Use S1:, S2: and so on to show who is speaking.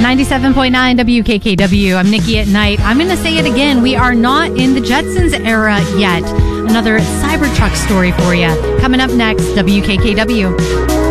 S1: 97.9 WKKW. I'm Nikki at Night. I'm going to say it again. We are not in the Jetsons era yet. Another Cybertruck story for you. Coming up next, WKKW.